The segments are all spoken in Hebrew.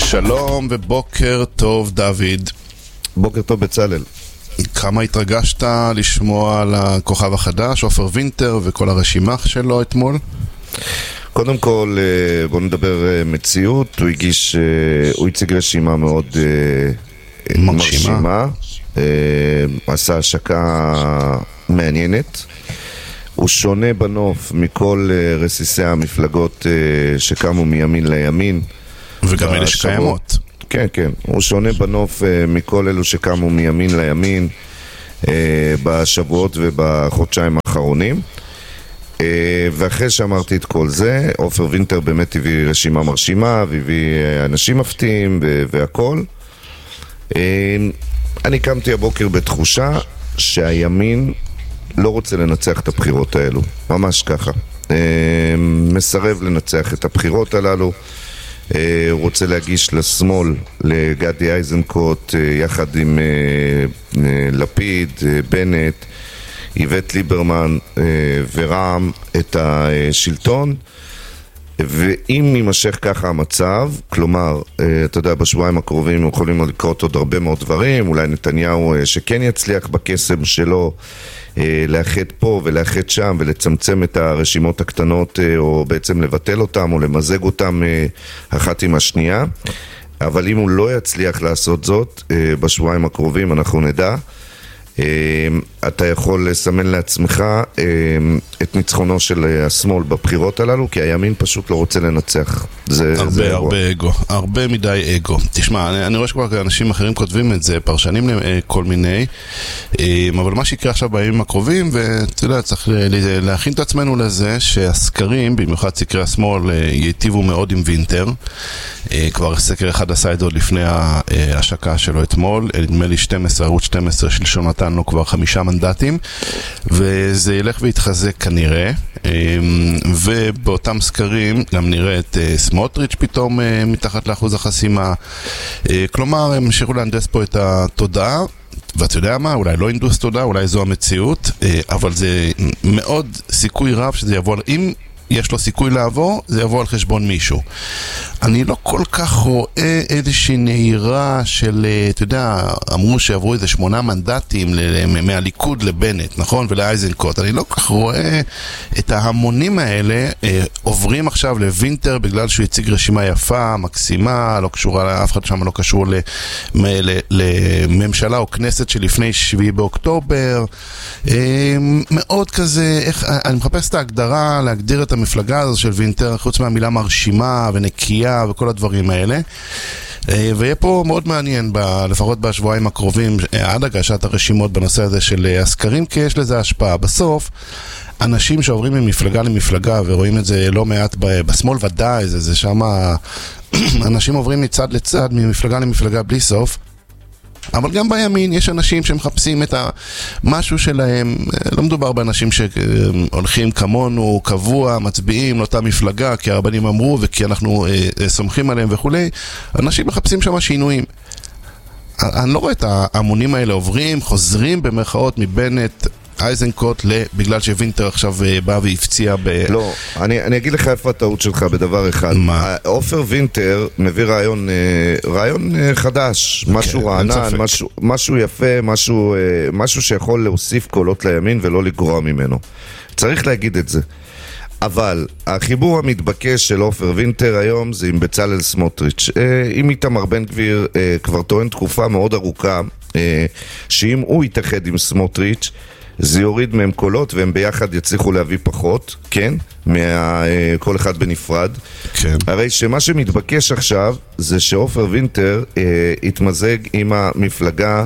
שלום ובוקר טוב דוד. בוקר טוב בצלאל. כמה התרגשת לשמוע על הכוכב החדש, עופר וינטר וכל הרשימה שלו אתמול? קודם כל בוא נדבר מציאות. הוא הציג רשימה מאוד מרשימה. עשה השקה מעניינת. הוא שונה בנוף מכל רסיסי המפלגות שקמו מימין לימין. וגם אלה שקיימות. כן, כן. הוא שונה בנוף מכל אלו שקמו מימין לימין בשבועות ובחודשיים האחרונים. ואחרי שאמרתי את כל זה, עופר וינטר באמת הביא רשימה מרשימה, והביא אנשים מפתיעים והכל. אני קמתי הבוקר בתחושה שהימין לא רוצה לנצח את הבחירות האלו, ממש ככה. מסרב לנצח את הבחירות הללו. הוא רוצה להגיש לשמאל, לגדי איזנקוט, יחד עם לפיד, בנט, איווט ליברמן ורע"מ את השלטון. ואם יימשך ככה המצב, כלומר, אתה יודע, בשבועיים הקרובים יכולים לקרות עוד הרבה מאוד דברים, אולי נתניהו שכן יצליח בקסם שלו לאחד פה ולאחד שם ולצמצם את הרשימות הקטנות, או בעצם לבטל אותם או למזג אותם אחת עם השנייה. אבל אם הוא לא יצליח לעשות זאת בשבועיים הקרובים, אנחנו נדע. אתה יכול לסמן לעצמך את ניצחונו של השמאל בבחירות הללו, כי הימין פשוט לא רוצה לנצח. הרבה אגו, הרבה מדי אגו. תשמע, אני רואה שכבר אנשים אחרים כותבים את זה, פרשנים כל מיני, אבל מה שיקרה עכשיו בימים הקרובים, ואתה יודע, צריך להכין את עצמנו לזה שהסקרים, במיוחד סקרי השמאל, ייטיבו מאוד עם וינטר. כבר סקר אחד עשה את זה עוד לפני ההשקה שלו אתמול, נדמה לי 12, ערוץ 12 שלשון נתן לו כבר 5 מנדטים, וזה ילך ויתחזק כנראה. ובאותם סקרים גם נראה את סמוטריץ' פתאום מתחת לאחוז החסימה. כלומר, הם המשיכו להנדס פה את התודעה, ואתה יודע מה, אולי לא אינדוס תודעה, אולי זו המציאות, אבל זה מאוד סיכוי רב שזה יבוא, אם יש לו סיכוי לעבור, זה יבוא על חשבון מישהו. אני לא כל כך רואה איזושהי נהירה של, אתה יודע, אמרו שעברו איזה 8 מנדטים מהליכוד לבנט, נכון? ולאייזנקוט. אני לא כל כך רואה את ההמונים האלה עוברים עכשיו לוינטר בגלל שהוא הציג רשימה יפה, מקסימה, לא קשורה, אף אחד שם לא קשור לממשלה או כנסת שלפני 7 באוקטובר. מאוד כזה, אני מחפש את ההגדרה, להגדיר את המפלגה הזו של וינטר, חוץ מהמילה מרשימה ונקייה וכל הדברים האלה. ויהיה פה מאוד מעניין, לפחות בשבועיים הקרובים, עד הגשת הרשימות בנושא הזה של הסקרים, כי יש לזה השפעה. בסוף, אנשים שעוברים ממפלגה למפלגה, ורואים את זה לא מעט בשמאל ודאי, זה שם, אנשים עוברים מצד לצד, ממפלגה למפלגה בלי סוף, אבל גם בימין יש אנשים שמחפשים את המשהו שלהם. לא מדובר באנשים שהולכים כמונו, קבוע, מצביעים לאותה מפלגה כי הרבנים אמרו וכי אנחנו סומכים עליהם וכולי. אנשים מחפשים שם שינויים. אני לא רואה את ההמונים האלה עוברים, חוזרים במרכאות מבנט אייזנקוט בגלל שווינטר עכשיו בא והפציע לא, אני אגיד לך איפה הטעות שלך בדבר אחד. עופר וינטר מביא רעיון חדש, משהו רענן, משהו יפה, משהו שיכול להוסיף קולות לימין ולא לגרוע ממנו. צריך להגיד את זה. אבל החיבור המתבקש של עופר וינטר היום זה עם בצלאל סמוטריץ'. עם איתמר בן גביר כבר טוען תקופה מאוד ארוכה שאם הוא יתאחד עם סמוטריץ' זה יוריד מהם קולות והם ביחד יצליחו להביא פחות, כן? כל אחד בנפרד. כן. הרי שמה שמתבקש עכשיו זה שעופר וינטר יתמזג עם המפלגה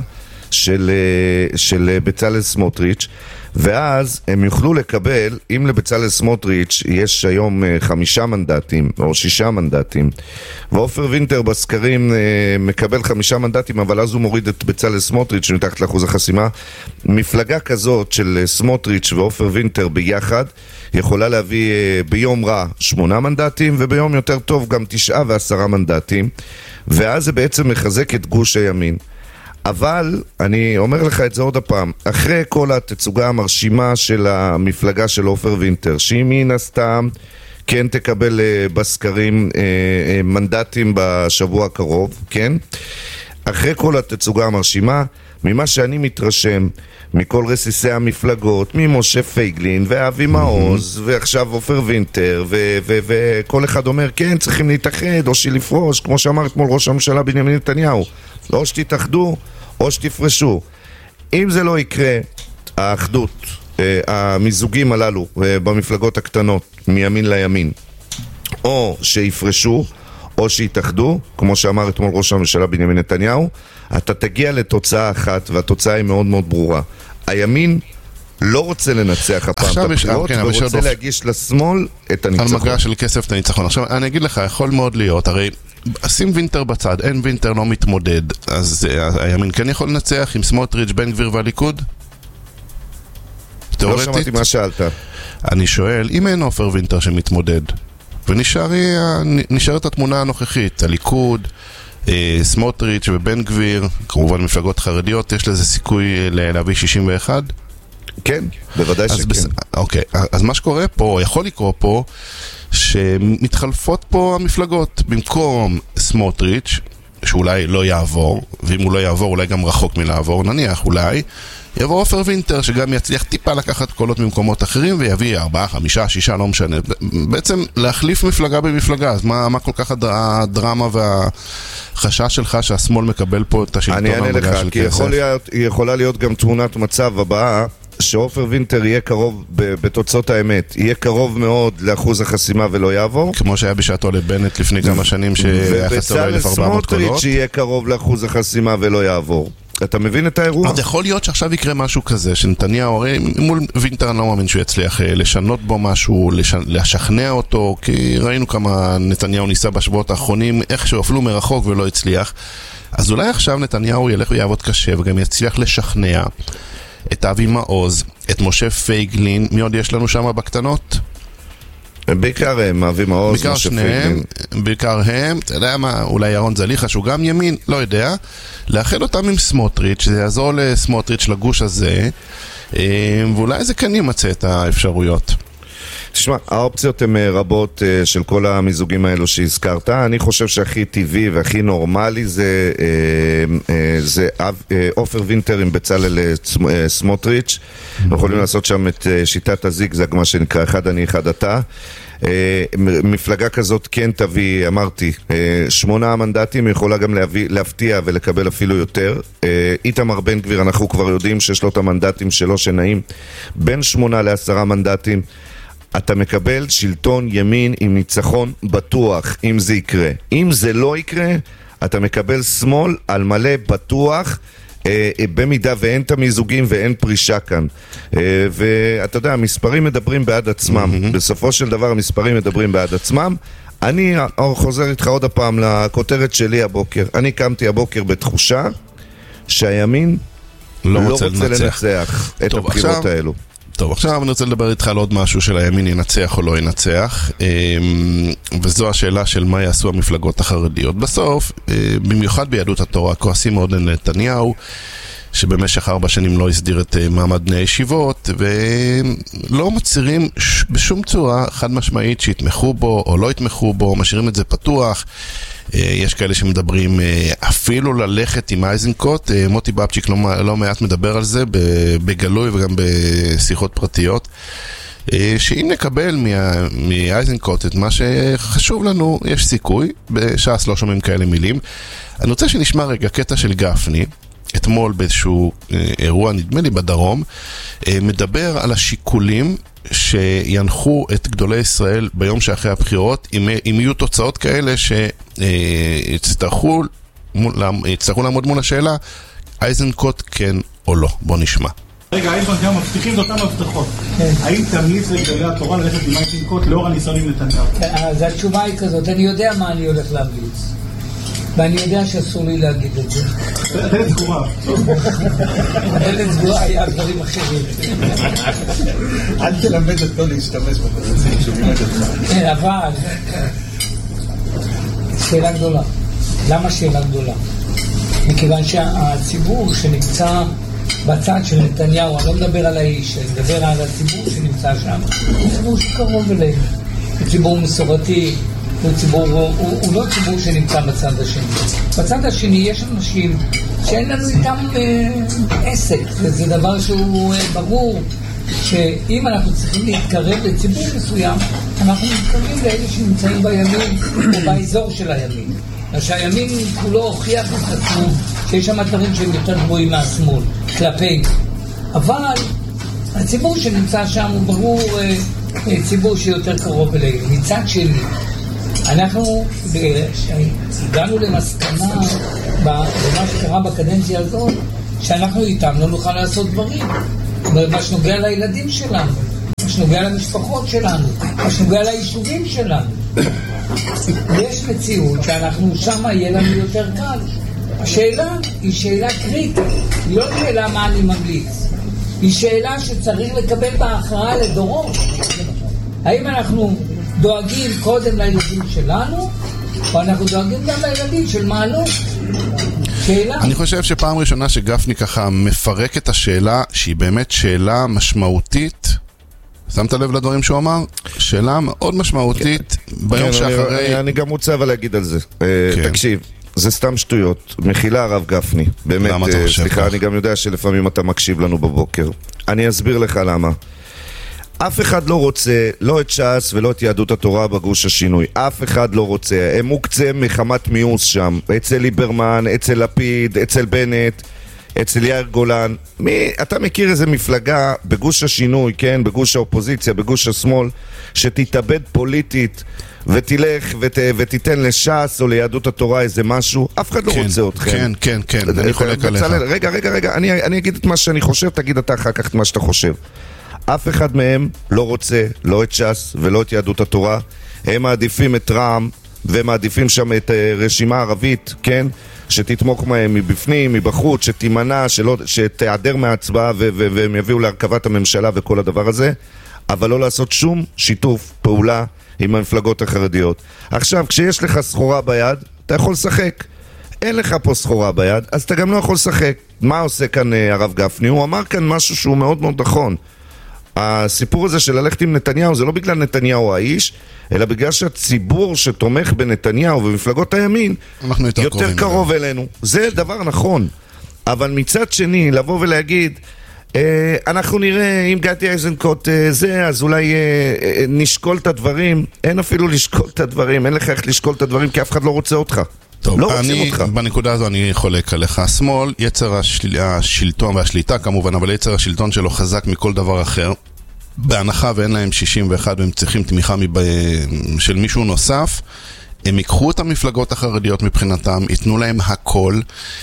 של בצלאל סמוטריץ', ואז הם יוכלו לקבל, אם לבצלאל סמוטריץ' יש היום 5 מנדטים או 6 מנדטים, ועופר וינטר בסקרים מקבל 5 מנדטים, אבל אז הוא מוריד את בצלאל סמוטריץ' מתחת לאחוז החסימה. מפלגה כזאת של סמוטריץ' ועופר וינטר ביחד יכולה להביא ביום רע 8 מנדטים, וביום יותר טוב גם 9 ו10 מנדטים, ואז זה בעצם מחזק את גוש הימין. אבל אני אומר לך את זה עוד הפעם, אחרי כל התצוגה המרשימה של המפלגה של עופר וינטר, שהיא מן הסתם כן תקבל בסקרים מנדטים בשבוע הקרוב, כן? אחרי כל התצוגה המרשימה, ממה שאני מתרשם, מכל רסיסי המפלגות, ממשה פייגלין ואבי מעוז, ועכשיו עופר וינטר, וכל אחד אומר, כן, צריכים להתאחד, או שלפרוש, כמו שאמר אתמול ראש הממשלה בנימין נתניהו, או שתתאחדו, או שתפרשו. אם זה לא יקרה, האחדות, המיזוגים הללו במפלגות הקטנות, מימין לימין, או שיפרשו, או שיתאחדו, כמו שאמר אתמול ראש הממשלה בנימין נתניהו, אתה תגיע לתוצאה אחת, והתוצאה היא מאוד מאוד ברורה. הימין לא רוצה לנצח הפעם את הבחירות, ורוצה להגיש לשמאל את הניצחון. על מגרש של כסף את הניצחון. עכשיו, אני אגיד לך, יכול מאוד להיות, הרי שים וינטר בצד, אין וינטר לא מתמודד, אז הימין כן יכול לנצח עם סמוטריץ', בן גביר והליכוד? לא שמעתי מה שאלת. אני שואל, אם אין עופר וינטר שמתמודד, ונשארת התמונה הנוכחית, הליכוד, סמוטריץ' ובן גביר, כמובן מפלגות חרדיות, יש לזה סיכוי להביא 61? כן, בוודאי שכן. אוקיי, אז מה שקורה פה, יכול לקרוא פה, שמתחלפות פה המפלגות. במקום סמוטריץ', שאולי לא יעבור, ואם הוא לא יעבור אולי גם רחוק מלעבור, נניח אולי, יבוא עופר וינטר שגם יצליח טיפה לקחת קולות ממקומות אחרים ויביא 4, 5, 6, לא משנה. בעצם להחליף מפלגה במפלגה. אז מה כל כך הדרמה והחשש שלך שהשמאל מקבל פה את השלטון המגע של כסף? אני אענה לך, כי יכולה להיות גם תמונת מצב הבאה שעופר וינטר יהיה קרוב בתוצאות האמת, יהיה קרוב מאוד לאחוז החסימה ולא יעבור, כמו שהיה בשעתו לבנט לפני כמה שנים שהיה חסר 1,400 קולות, סמוטריץ' יהיה קרוב לאחוז החסימה ולא יעבור. אתה מבין את האירוע? אז יכול להיות שעכשיו יקרה משהו כזה, שנתניהו, הרי מול וינטר אני לא מאמין שהוא יצליח לשנות בו משהו, לשכנע אותו, כי ראינו כמה נתניהו ניסה בשבועות האחרונים, איכשהו אפילו מרחוק ולא הצליח. אז אולי עכשיו נתניהו ילך ויעבוד קשה וגם יצליח לשכנע את אבי מעוז, את משה פייגלין, מי עוד יש לנו שם בקטנות? בעיקר הם, אבי מעוז, משה פייגלין. בעיקר הם, אתה יודע מה, אולי ירון זליחה שהוא גם ימין, לא יודע, לאחד אותם עם סמוטריץ', זה יעזור לסמוטריץ' לגוש הזה, ואולי זה כן ימצא את האפשרויות. תשמע, האופציות הן רבות של כל המיזוגים האלו שהזכרת. אני חושב שהכי טבעי והכי נורמלי זה עופר וינטר עם בצלאל סמוטריץ'. יכולים לעשות שם את שיטת הזיגזג, מה שנקרא, אחד אני אחד אתה. מפלגה כזאת כן תביא, אמרתי, 8 מנדטים, יכולה גם להפתיע ולקבל אפילו יותר. איתמר בן גביר, אנחנו כבר יודעים שיש לו את המנדטים שלו שנעים בין 8 ל10 מנדטים. אתה מקבל שלטון ימין עם ניצחון בטוח, אם זה יקרה. אם זה לא יקרה, אתה מקבל שמאל על מלא בטוח, במידה ואין את המיזוגים ואין פרישה כאן. ואתה יודע, המספרים מדברים בעד עצמם. בסופו של דבר המספרים מדברים בעד עצמם. אני חוזר איתך עוד הפעם לכותרת שלי הבוקר. אני קמתי הבוקר בתחושה שהימין לא רוצה לנצח את הבחירות האלו. טוב, עכשיו אני רוצה לדבר איתך על עוד משהו של הימין ינצח או לא ינצח, וזו השאלה של מה יעשו המפלגות החרדיות. בסוף, במיוחד ביהדות התורה, כועסים מאוד לנתניהו, שבמשך 4 שנים לא הסדיר את מעמד בני הישיבות, ולא מצירים בשום צורה חד משמעית שיתמכו בו או לא יתמכו בו, משאירים את זה פתוח. יש כאלה שמדברים אפילו ללכת עם אייזנקוט, מוטי בבצ'יק לא מעט מדבר על זה בגלוי וגם בשיחות פרטיות, שאם נקבל מאייזנקוט את מה שחשוב לנו, יש סיכוי. בש"ס לא שומעים כאלה מילים. אני רוצה שנשמע רגע קטע של גפני אתמול באיזשהו אירוע, נדמה לי בדרום, מדבר על השיקולים שינחו את גדולי ישראל ביום שאחרי הבחירות, אם יהיו תוצאות כאלה שיצטרכו לעמוד מול השאלה אייזנקוט כן או לא. בוא נשמע. רגע, האם גם מבטיחים את אותם הבטחות? האם תמליץ לגדולי התורה ללכת עם אייזנקוט לאור הניסיון עם נתניהו? אז התשובה היא כזאת, אני יודע מה אני הולך להמליץ, ואני יודע שאסור לי להגיד את זה. דלת סגורה. דלת סגורה היה דברים אחרים. אל תלמד אותו להשתמש בפרצים שומעים את אותך. אבל שאלה גדולה. למה שאלה גדולה? מכיוון שהציבור שנמצא בצד של נתניהו, אני לא מדבר על האיש, אני מדבר על הציבור שנמצא שם, הוא ציבור שקרוב אלינו. ציבור מסורתי, הוא לא ציבור שנמצא בצד השני. בצד השני יש אנשים שאין לנו איתם עסק, וזה דבר שהוא ברור שאם אנחנו צריכים להתקרב לציבור מסוים, אנחנו מתקרבים לאלה שנמצאים בימין או באזור של הימין. שהימין כולו הוכיח את עצמו שיש שם דברים שהם יותר גבוהים מהשמאל, כלפינו. אבל הציבור שנמצא שם הוא ברור ציבור שיותר קרוב אלינו. מצד שני, אנחנו הגענו למסקנה במה שקרה בקדנציה הזאת, שאנחנו איתם לא נוכל לעשות דברים. מה שנוגע לילדים שלנו, מה שנוגע למשפחות שלנו, מה שנוגע ליישובים שלנו. יש מציאות שאנחנו שם יהיה לנו יותר קל. השאלה היא שאלה קריטית, היא לא שאלה מה אני ממליץ, היא שאלה שצריך לקבל בהכרעה לדורות. האם אנחנו דואגים קודם לילדים שלנו, או אנחנו דואגים גם לילדים של מעלות? שאלה. אני חושב שפעם ראשונה שגפני ככה מפרק את השאלה, שהיא באמת שאלה משמעותית. שמת לב לדברים שהוא אמר? שאלה מאוד משמעותית ביום שאחרי... אני גם רוצה אבל להגיד על זה. תקשיב, זה סתם שטויות. מחילה הרב גפני. באמת, סליחה, אני גם יודע שלפעמים אתה מקשיב לנו בבוקר. אני אסביר לך למה. אף אחד לא רוצה, לא את ש"ס ולא את יהדות התורה בגוש השינוי. אף אחד לא רוצה. הם מוקצה מחמת מיוס שם. אצל ליברמן, אצל לפיד, אצל בנט, אצל יאיר גולן. אתה מכיר איזה מפלגה בגוש השינוי, כן? בגוש האופוזיציה, בגוש השמאל, שתתאבד פוליטית ותלך ותיתן לש"ס או ליהדות התורה איזה משהו? אף אחד לא רוצה אתכם. כן, אני חולק עליך. רגע, אני אגיד את מה שאני חושב, תגיד אתה אחר כך את מה שאתה חושב. אף אחד מהם לא רוצה, לא את ש"ס ולא את יהדות התורה. הם מעדיפים את רע"מ ומעדיפים שם את רשימה ערבית, כן? שתתמוך מהם מבפנים, מבחוץ, שתימנע, שתעדר מההצבעה והם יביאו להרכבת הממשלה וכל הדבר הזה, אבל לא לעשות שום שיתוף פעולה עם המפלגות החרדיות. עכשיו, כשיש לך סחורה ביד, אתה יכול לשחק. אין לך פה סחורה ביד, אז אתה גם לא יכול לשחק. מה עושה כאן הרב גפני? הוא אמר כאן משהו שהוא מאוד מאוד נכון. הסיפור הזה של ללכת עם נתניהו זה לא בגלל נתניהו האיש, אלא בגלל שהציבור שתומך בנתניהו ומפלגות הימין יותר קרוב אלינו. זה דבר נכון. אבל מצד שני, לבוא ולהגיד, אנחנו נראה אם גדי איזנקוט זה, אז אולי נשקול את הדברים. אין אפילו לשקול את הדברים, אין לך איך לשקול את הדברים, כי אף אחד לא רוצה אותך. טוב, לא בנקודה הזו אני חולק עליך. השמאל, יצר השלטון והשליטה כמובן, אבל יצר השלטון שלו חזק מכל דבר אחר. בהנחה ואין להם 61 והם צריכים תמיכה של מישהו נוסף, הם ייקחו את המפלגות החרדיות מבחינתם, ייתנו להם הכל,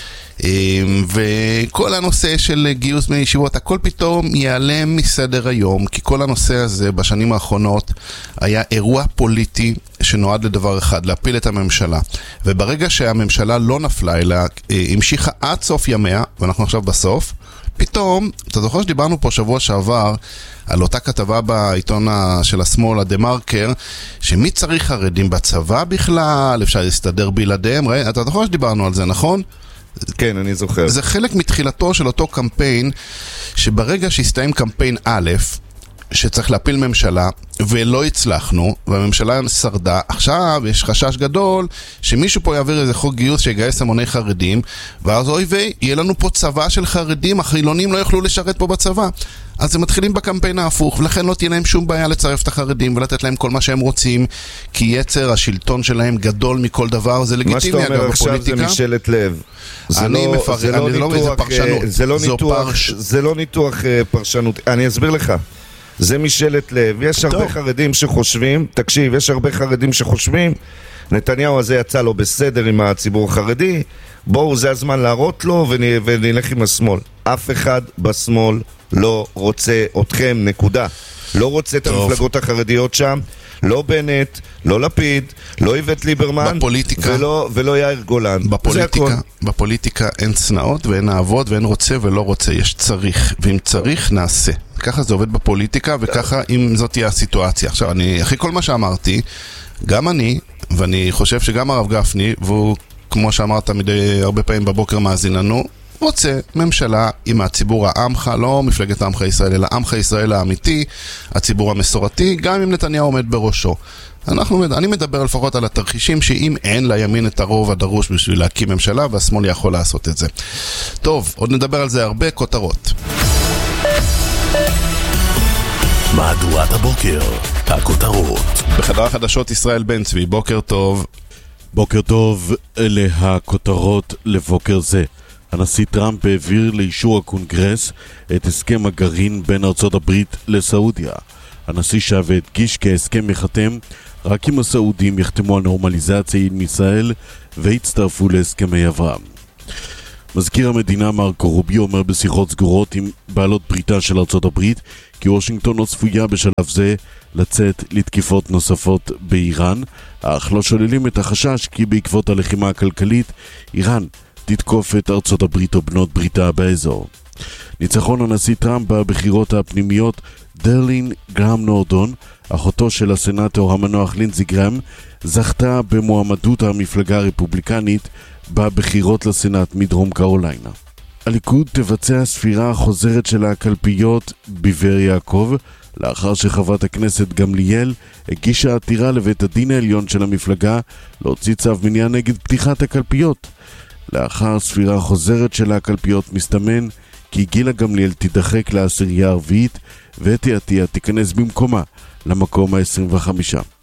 וכל הנושא של גיוס בני ישיבות, הכל פתאום ייעלם מסדר היום, כי כל הנושא הזה בשנים האחרונות היה אירוע פוליטי שנועד לדבר אחד, להפיל את הממשלה. וברגע שהממשלה לא נפלה, אלא המשיכה עד סוף ימיה, ואנחנו עכשיו בסוף, פתאום, אתה זוכר שדיברנו פה שבוע שעבר על אותה כתבה בעיתון של השמאל, הדה-מרקר, שמי צריך חרדים בצבא בכלל, אפשר להסתדר בלעדיהם, אתה זוכר שדיברנו על זה, נכון? כן, אני זוכר. זה חלק מתחילתו של אותו קמפיין, שברגע שהסתיים קמפיין א', שצריך להפיל ממשלה, ולא הצלחנו, והממשלה שרדה, עכשיו יש חשש גדול, שמישהו פה יעביר איזה חוק גיוס שיגייס המוני חרדים, ואז אוי יהיה לנו פה צבא של חרדים, החילונים לא יוכלו לשרת פה בצבא. אז הם מתחילים בקמפיין ההפוך, ולכן לא תהיה להם שום בעיה לצרף את החרדים, ולתת להם כל מה שהם רוצים, כי יצר השלטון שלהם גדול מכל דבר, זה לגיטימי אגב בפוליטיקה. מה שאתה אומר עכשיו זה משאלת לב. זה לא ניתוח פרשנות. אני אסביר לך. זה משאלת לב. יש הרבה חרדים שחושבים, תקשיב, יש הרבה חרדים שחושבים, נתניהו הזה יצא לו בסדר עם הציבור החרדי, בואו זה הזמן להראות לו ונלך עם השמאל. אף אחד בשמאל לא רוצה אתכם, נקודה. לא רוצה את המפלגות החרדיות שם, לא בנט, לא לפיד, לא איווט ליברמן, ולא יאיר גולן. בפוליטיקה אין צנעות ואין אהבות ואין רוצה ולא רוצה, יש צריך, ואם צריך נעשה. ככה זה עובד בפוליטיקה, וככה אם זאת תהיה הסיטואציה. עכשיו, אחרי כל מה שאמרתי, גם אני, ואני חושב שגם הרב גפני, והוא, כמו שאמרת מדי הרבה פעמים בבוקר מאזין לנו, רוצה ממשלה עם הציבור העמך, לא מפלגת העמך ישראל, אלא עמך ישראל האמיתי, הציבור המסורתי, גם אם נתניהו עומד בראשו. אני מדבר לפחות על התרחישים שאם אין לימין את הרוב הדרוש בשביל להקים ממשלה, והשמאל יכול לעשות את זה. טוב, עוד נדבר על זה הרבה. כותרות. מהדורת הבוקר, הכותרות. בחדר החדשות ישראל בן צבי, בוקר טוב. בוקר טוב, אלה הכותרות לבוקר זה. הנשיא טראמפ העביר לאישור הקונגרס את הסכם הגרעין בין ארצות הברית לסעודיה. הנשיא שב והדגיש כי ההסכם יחתם רק אם הסעודים יחתמו על נורמליזציה עם ישראל והצטרפו להסכמי אברהם. מזכיר המדינה מרקו רוביו אומר בשיחות סגורות עם בעלות בריתה של ארצות הברית כי וושינגטון לא צפויה בשלב זה לצאת לתקיפות נוספות באיראן, אך לא שוללים את החשש כי בעקבות הלחימה הכלכלית איראן תתקוף את ארצות הברית או בנות בריתה באזור. ניצחון הנשיא טראמפ בבחירות הפנימיות. דרלין גרם נורדון, אחותו של הסנאטור המנוח לינזי גרם, זכתה במועמדות המפלגה הרפובליקנית בבחירות לסנאט מדרום קרוליינה. הליכוד תבצע ספירה חוזרת של הקלפיות בבאר יעקב, לאחר שחברת הכנסת גמליאל הגישה עתירה לבית הדין העליון של המפלגה להוציא צו מניעה נגד פתיחת הקלפיות. לאחר ספירה חוזרת של הקלפיות מסתמן כי גילה גמליאל תידחק לעשירייה הרביעית ואתי עטיה תיכנס במקומה למקום ה-25.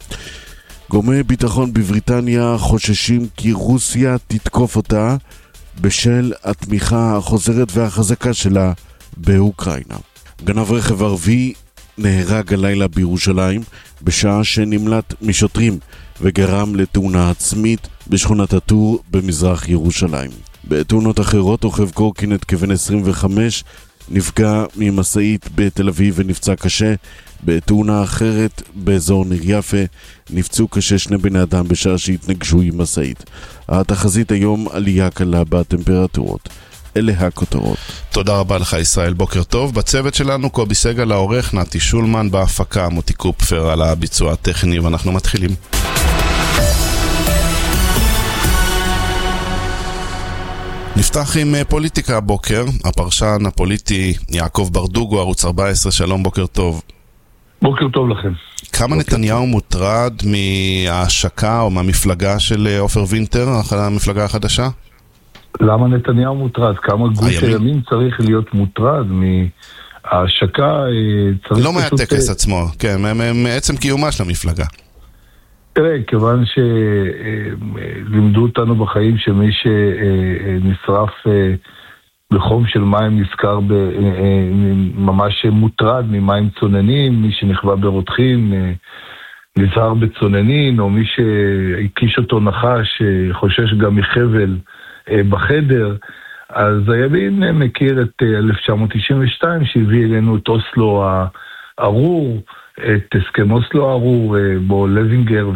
גורמי ביטחון בבריטניה חוששים כי רוסיה תתקוף אותה בשל התמיכה החוזרת והחזקה שלה באוקראינה. גנב רכב ערבי נהרג הלילה בירושלים בשעה שנמלט משוטרים וגרם לתאונה עצמית בשכונת הטור במזרח ירושלים. בתאונות אחרות רוכב קורקינט כבן 25 נפגע ממסעית בתל אביב ונפצע קשה. בתאונה אחרת באזור ניר יפה נפצעו קשה 2 בני אדם בשעה שהתנגשו עם מסעית. התחזית היום עלייה קלה בטמפרטורות. אלה הכותרות. תודה רבה לך ישראל, בוקר טוב. בצוות שלנו קובי סגל העורך, נתי שולמן בהפקה, מוטי קופפר על הביצוע הטכני, ואנחנו מתחילים. נפתח עם פוליטיקה הבוקר, הפרשן הפוליטי יעקב ברדוגו, ערוץ 14, שלום, בוקר טוב. בוקר טוב לכם. כמה נתניהו מוטרד מההשקה או מהמפלגה של עופר וינטר, המפלגה החדשה? למה נתניהו מוטרד? כמה גוש הימין צריך להיות מוטרד מההשקה? לא מהטקס עצמו, כן, מעצם קיומה של המפלגה. תראה, כיוון שלימדו אותנו בחיים שמי שנשרף בחום של מים נזכר ממש מוטרד ממים צוננים, מי שנכווה ברותחים נזהר בצוננין, או מי שהקיש אותו נחש חושש גם מחבל בחדר. אז הימין מכיר את 1992 שהביא אלינו את אוסלו הארור, את הסכם אוסלו הארור, בו לוינגר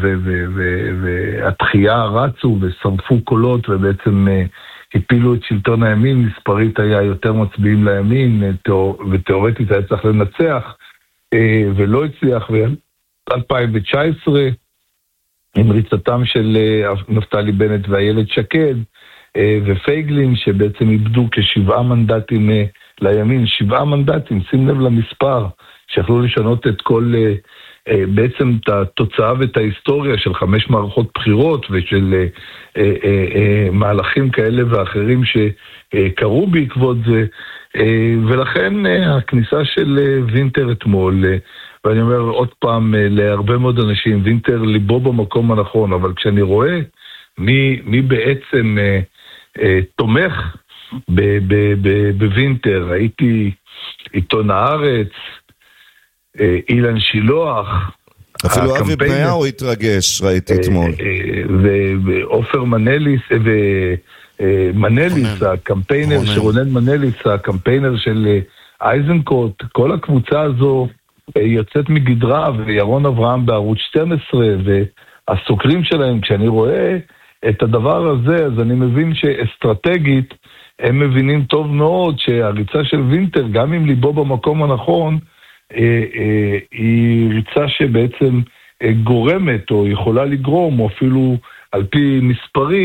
והתחייה רצו ושרפו קולות ובעצם הפילו את שלטון הימין. מספרית היה יותר מצביעים לימין ותיאורטית היה צריך לנצח ולא הצליח. ב-2019 עם ריצתם של נפתלי בנט ואיילת שקד ופייגלין שבעצם איבדו כ7 מנדטים לימין, 7 מנדטים, שים לב למספר, שיכלו לשנות את כל, בעצם את התוצאה ואת ההיסטוריה של 5 מערכות בחירות ושל מהלכים כאלה ואחרים שקרו בעקבות זה, ולכן הכניסה של וינטר אתמול, ואני אומר עוד פעם להרבה מאוד אנשים, וינטר ליבו במקום הנכון, אבל כשאני רואה מי בעצם תומך בווינטר, ראיתי עיתון הארץ, אילן שילוח, אפילו אבי בניהו התרגש, ראיתי אתמול, ואופר מנליס ומנליס, הקמפיינר שרונן מנליס, הקמפיינר של אייזנקוט, כל הקבוצה הזו יוצאת מגדרה, וירון אברהם בערוץ 12 והסוקרים שלהם, כשאני רואה את הדבר הזה, אז אני מבין שאסטרטגית הם מבינים טוב מאוד שהריצה של וינטר, גם אם ליבו במקום הנכון, היא ריצה שבעצם גורמת או יכולה לגרום, או אפילו על פי מספרים,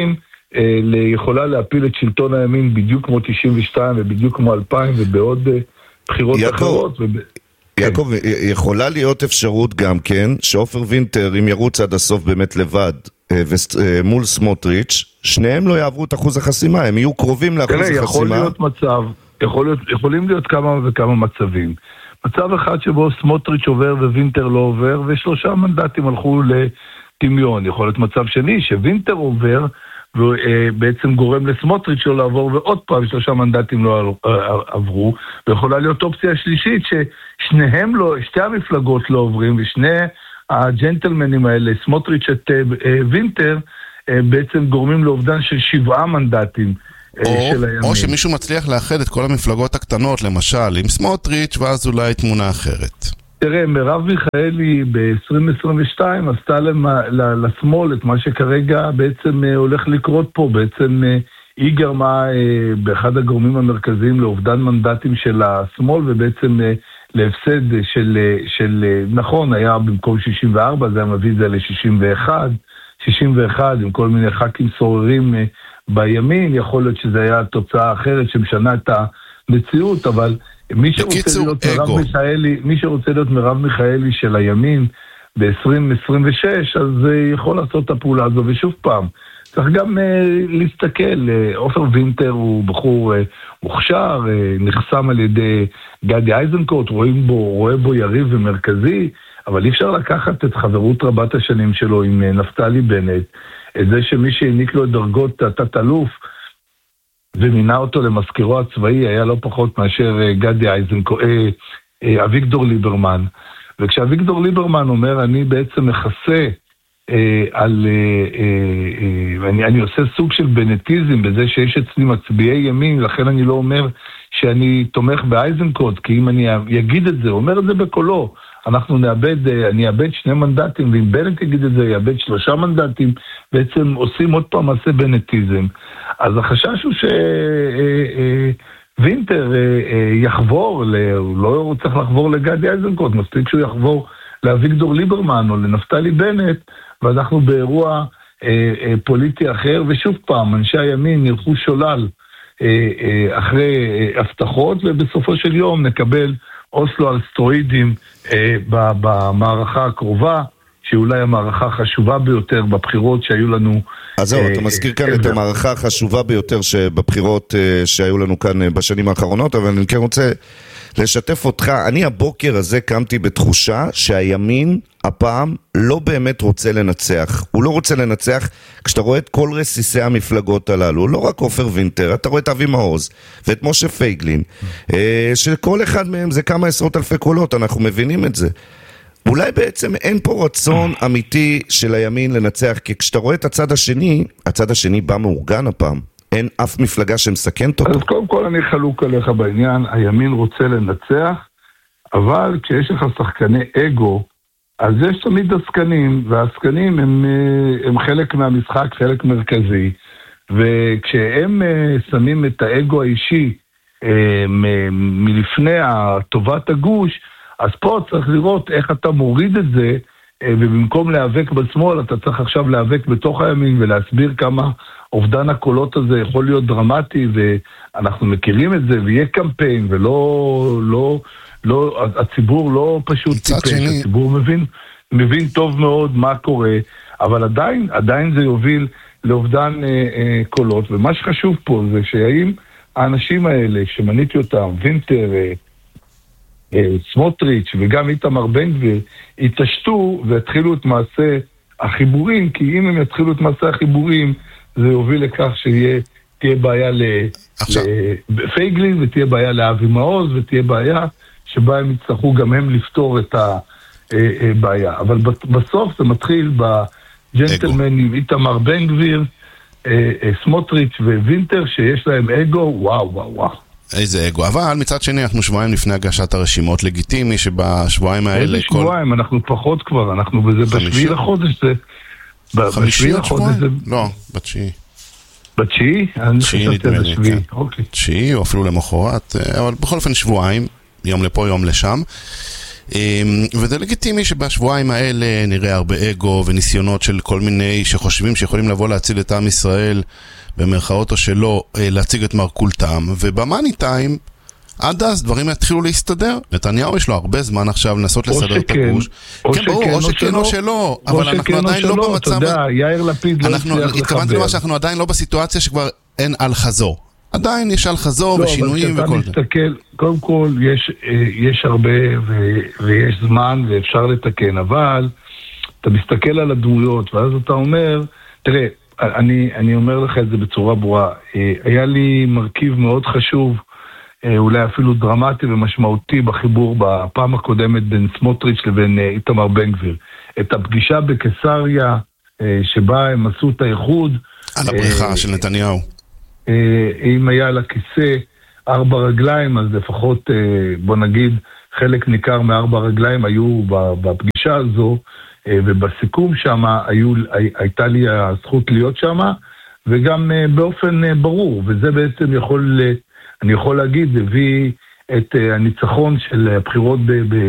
יכולה להפיל את שלטון הימין בדיוק כמו 92 ובדיוק כמו 2000 ובעוד בחירות אחרות. יעקב, יכולה להיות אפשרות גם כן שעופר וינטר, אם ירוץ עד הסוף באמת לבד מול סמוטריץ', שניהם לא יעברו את אחוז החסימה, הם יהיו קרובים לאחוז החסימה. יכול להיות מצב, יכולים להיות כמה וכמה מצבים. מצב אחד שבו סמוטריץ' עובר ווינטר לא עובר, ו3 מנדטים הלכו לטמיון. יכול להיות מצב שני שווינטר עובר, ובעצם גורם לסמוטריץ' שלא לעבור, ועוד פעם 3 מנדטים לא עברו, ויכולה להיות אופציה שלישית ששניהם לא, שתי המפלגות לא עוברים, ושני הג'נטלמנים האלה, סמוטריץ' את וינטר, בעצם גורמים לאובדן של 7 מנדטים של הימין. או שמישהו מצליח לאחד את כל המפלגות הקטנות, למשל עם סמוטריץ', ואז אולי תמונה אחרת. תראה, מרב מיכאלי ב-2022 עשתה לשמאל את מה שכרגע בעצם הולך לקרות פה. בעצם היא גרמה באחד הגורמים המרכזיים לאובדן מנדטים של השמאל, ובעצם להפסד של נכון, היה במקום 64, זה היה מביא את זה ל-61, 61 עם כל מיני ח"כים סוררים בימין. יכול להיות שזה היה תוצאה אחרת שמשנה את המציאות, אבל מי שרוצה להיות מרב מיכאלי של הימין ב-2026, אז יכול לעשות את הפעולה הזו. ושוב פעם, צריך גם להסתכל, עופר וינטר הוא בחור מוכשר, נחסם על ידי גדי איזנקוט, רואה בו יריב ומרכזי, אבל אי אפשר לקחת את חברות רבת השנים שלו עם נפתלי בנט, את זה שמי שהעניק לו את דרגות תת-אלוף, ומינה אותו למזכירו הצבאי, היה לא פחות מאשר גדי איזנקוט, אביגדור ליברמן. וכשאביגדור ליברמן אומר, אני בעצם מכסה אני עושה סוג של בנטיזם בזה שיש אצלי מצביעי ימין, לכן אני לא אומר שאני תומך באייזנקוט, כי אם אני אגיד את זה, אומר את זה בקולו, אני אאבד 2 מנדטים, ואם בנט יגיד את זה, יאבד 3 מנדטים, בעצם עושים עוד פעם מעשה בנטיזם. אז החשש הוא ווינטר יחבור, הוא לא צריך לחבור לגדי איזנקוט, מספיק שהוא יחבור לאביגדור ליברמן או לנפתלי בנט, ואנחנו באירוע פוליטי אחר, ושוב פעם, אנשי הימין ילכו שולל אחרי הבטחות, ובסופו של יום נקבל אוסלו על סטרואידים במערכה הקרובה, שאולי המערכה החשובה ביותר בבחירות שהיו לנו. אז זהו, אתה מזכיר כאן את המערכה החשובה ביותר בבחירות שהיו לנו כאן בשנים האחרונות, אבל אני כן רוצה לשתף אותך. אני הבוקר הזה קמתי בתחושה שהימין הפעם לא באמת רוצה לנצח. הוא לא רוצה לנצח כשאתה רואה את כל רסיסי המפלגות הללו, לא רק עופר וינטר, אתה רואה את אבי מעוז ואת משה פייגלין, שכל אחד מהם זה כמה עשרות אלפי קולות, אנחנו מבינים את זה. אולי בעצם אין פה רצון אמיתי של הימין לנצח, כי כשאתה רואה את הצד השני בא מאורגן הפעם. אין אף מפלגה שמסכנת אותו. אז קודם כל אני חלוק עליך בעניין, הימין רוצה לנצח, אבל כשיש לך שחקני אגו, אז יש תמיד עסקנים, והעסקנים הם חלק מהמשחק, חלק מרכזי, וכשהם שמים את האגו האישי מלפני טובת הגוש, אז פה צריך לראות איך אתה מוריד את זה, ובמקום להיאבק בשמאל, אתה צריך עכשיו להיאבק בתוך הימין, ולהסביר כמה אובדן הקולות הזה יכול להיות דרמטי, ואנחנו מכירים את זה, ויהיה קמפיין, הציבור לא פשוט טיפש, הציבור מבין טוב מאוד מה קורה, אבל עדיין זה יוביל לאובדן קולות, ומה שחשוב פה זה שהאם האנשים האלה שמניתי אותם, וינטר, סמוטריץ' וגם איתמר בן גביר, יתעשתו והתחילו את מעשה החיבורים, כי אם הם יתחילו את מעשה החיבורים, זה יוביל לכך שתהיה בעיה לפייגלין, ותהיה בעיה לאבי מעוז, ותהיה בעיה שבה הם יצטרכו גם הם לפתור את הבעיה. אבל בסוף זה מתחיל בג'נטלמנים, איתמר בן גביר, סמוטריץ' ווינטר, שיש להם אגו, וואו. איזה אגו, אבל מצד שני אנחנו שבועיים לפני הגשת הרשימות, לגיטימי שבשבועיים האלה... איזה שבועיים, אנחנו פחות כבר, אנחנו בזה בשביעי לחודש, זה... חמישי לחודש? לא, בתשיעי. בתשיעי? תשיעי נדמה לי, כן. תשיעי או אפילו למחרת, אבל בכל אופן שבועיים, יום לפה, יום לשם. וזה לגיטימי שבשבועיים האלה נראה הרבה אגו וניסיונות של כל מיני שחושבים שיכולים לבוא להציל את עם ישראל, במרכאות או שלא, להציג את מרכולתם, ובמאני טיים, עד אז דברים יתחילו להסתדר. נתניהו יש לו הרבה זמן עכשיו לנסות לסדר את הגוש. כן, ברור, או שכן או שלא, אבל אנחנו עדיין לא במצב... אתה יודע, יאיר לפיד לא הצליח לחבר. התכוונתי למה שאנחנו עדיין לא בסיטואציה שכבר אין על חזור. עדיין יש על חזור ושינויים וכל זה. קודם כל, יש הרבה ויש זמן ואפשר לתקן, אבל אתה מסתכל על הדמויות, ואז אתה אומר, תראה, אני אומר לך את זה בצורה ברורה, היה לי מרכיב מאוד חשוב, אולי אפילו דרמטי ומשמעותי בחיבור בפעם הקודמת בין סמוטריץ' לבין איתמר בן גביר. את הפגישה בקיסריה שבה הם עשו את האיחוד. על הבריחה של נתניהו. אם היה לה כיסא 4 רגליים, אז לפחות בוא נגיד חלק ניכר מ4 רגליים היו בפגישה הזו, ובסיכום שם הייתה לי הזכות להיות שם, וגם באופן ברור, וזה בעצם אני יכול להגיד, הביא את הניצחון של הבחירות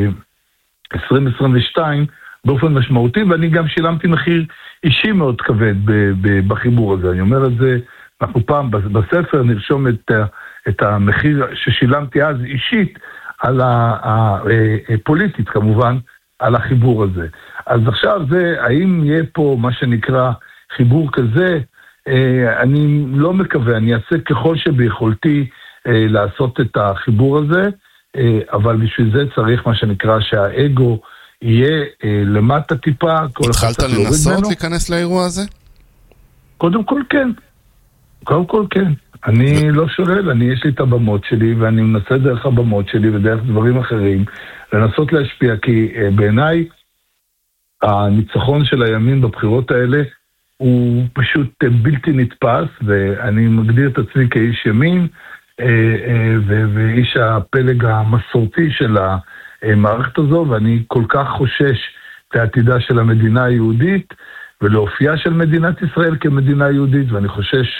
ב-2022 באופן משמעותי, ואני גם שילמתי מחיר אישי מאוד כבד בחיבור הזה. אני אומר את זה, אנחנו פעם בספר נרשום את המחיר ששילמתי אז אישית, על הפוליטית כמובן, על החיבור הזה. אז עכשיו זה, האם יהיה פה מה שנקרא חיבור כזה, אני לא מקווה, אני אעשה ככל שביכולתי לעשות את החיבור הזה, אבל בשביל זה צריך מה שנקרא שהאגו יהיה למטה טיפה. התחלת לנסות להיכנס לאירוע הזה? קודם כל כן. קודם כל כן. אני לא שולל, יש לי את הבמות שלי, ואני מנסה דרך הבמות שלי ודרך דברים אחרים, לנסות להשפיע, כי בעיניי הניצחון של הימין בבחירות האלה הוא פשוט בלתי נתפס, ואני מגדיר את עצמי כאיש ימין, ואיש הפלג המסורתי של המערכת הזו, ואני כל כך חושש לעתידה של המדינה היהודית, ולאופייה של מדינת ישראל כמדינה יהודית, ואני חושש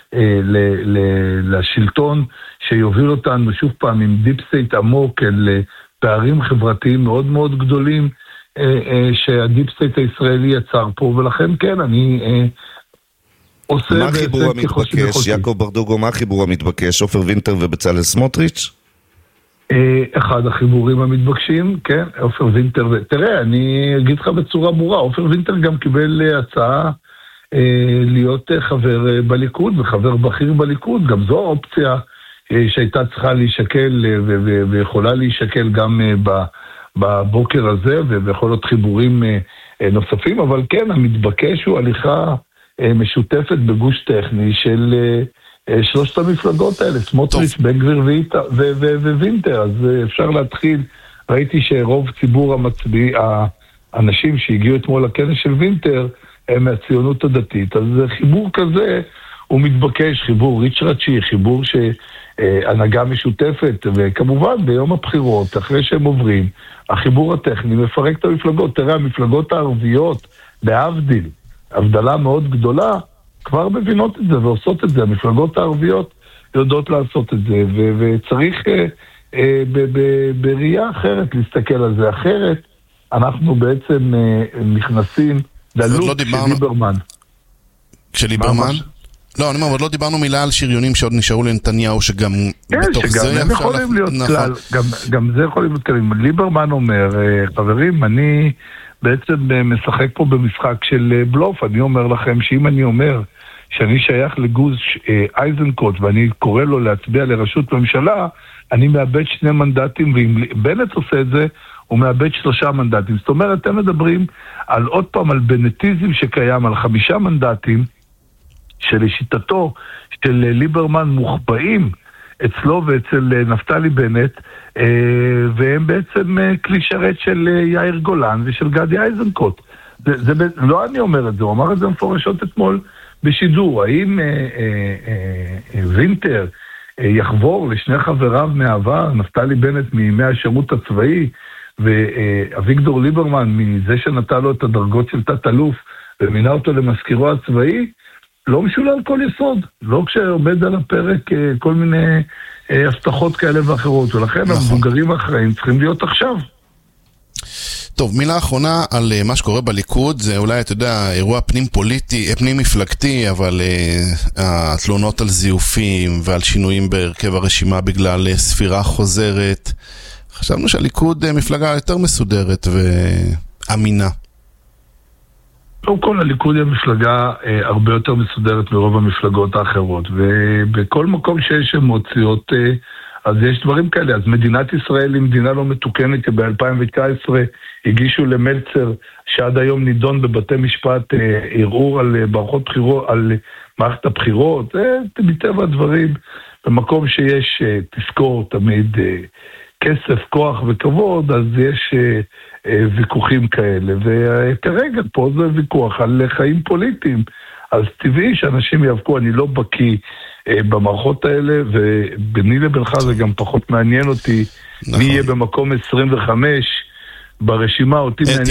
לשלטון שיוביל אותנו שוב פעם עם דיפ סטייט עמוק אל פערים חברתיים מאוד מאוד גדולים, שהדיפ סטייט הישראלי יצר פה, ולכן כן, אני עושה... מה החיבור המתבקש, יעקב ברדוגו, מה החיבור המתבקש, עופר וינטר ובצלאל סמוטריץ'? אחד החיבורים המתבקשים, כן, עופר וינטר, תראה, אני אגיד לך בצורה ברורה, עופר וינטר גם קיבל הצעה להיות חבר בליכוד, וחבר בכיר בליכוד, גם זו אופציה שהייתה צריכה להישקל, ויכולה להישקל גם בבוקר הזה, ויכול להיות חיבורים נוספים, אבל כן, המתבקש הוא הליכה משותפת בגוש טכני של... 3 המפלגות האלה, סמוטריץ', בן גביר ווינטר, אז אפשר להתחיל. ראיתי שרוב ציבור האנשים שהגיעו אתמול לכנס של וינטר, הם מהציונות הדתית, אז חיבור כזה הוא מתבקש, חיבור ריצ'רצ'י, חיבור שהנהגה משותפת, וכמובן ביום הבחירות, אחרי שהם עוברים, החיבור הטכני מפרק את המפלגות. תראה, המפלגות הערביות, בהבדיל, הבדלה מאוד גדולה, כבר מבינות את זה ועושות את זה, המפלגות הערביות יודעות לעשות את זה, וצריך בראייה אחרת להסתכל על זה, אחרת אנחנו בעצם נכנסים ללופ של ליברמן. כשליברמן? לא, אני אומר, עוד לא דיברנו מילה על שריונים שעוד נשארו לנתניהו, שגם בתוך זה הם יכולים להיות כלל, גם זה יכולים להיות כלל. ליברמן אומר, חברים, אני בעצם משחק פה במשחק של בלוף. אני אומר לכם שאם אני אומר שאני שייך לגוז אייזנקוט ואני קורא לו להצביע לראשות ממשלה, אני מאבד 2 מנדטים, ואם בנט עושה את זה, הוא מאבד 3 מנדטים. זאת אומרת, אתם מדברים על עוד פעם על בנטיזם שקיים, על 5 מנדטים, שלשיטתו של ליברמן מוחבאים אצלו ואצל נפתלי בנט, והם בעצם כלי שרת של יאיר גולן ושל גדי אייזנקוט. לא אני אומר את זה, הוא אמר את זה מפורשות אתמול בשידור. האם וינטר יחבור לשני חבריו מהעבר, נפתלי בנט מימי השירות הצבאי, ואביגדור ליברמן מזה שנתן לו את הדרגות של תת-אלוף ומינה אותו למזכירו הצבאי, לא משולל כל יסוד, לא כשעומד על הפרק כל מיני הבטחות כאלה ואחרות, ולכן המבוגרים האחראים צריכים להיות עכשיו. טוב, מילה אחרונה על מה שקורה בליכוד, זה אולי, אתה יודע, אירוע פנים מפלגתי, אבל התלונות על זיופים ועל שינויים בהרכב הרשימה בגלל ספירה חוזרת. חשבנו שהליכוד מפלגה יותר מסודרת ואמינה. קודם כל, הליכוד היא מפלגה הרבה יותר מסודרת מרוב המפלגות האחרות, ובכל מקום שיש מוציאות, אז יש דברים כאלה. אז מדינת ישראל היא מדינה לא מתוקנת, כי ב-2019 הגישו למלצר, שעד היום נידון בבתי משפט ערעור על מערכות בחירות, על מערכת הבחירות. מטבע הדברים, במקום שיש תזכור תמיד כסף, כוח וכבוד, אז יש ויכוחים כאלה, וכרגע פה זה ויכוח על חיים פוליטיים, אז טבעי שאנשים יאבקו. אני לא בקיא במערכות האלה, וביני לבינך זה גם פחות מעניין אותי, מי יהיה במקום 25 ברשימה, אותי מעניין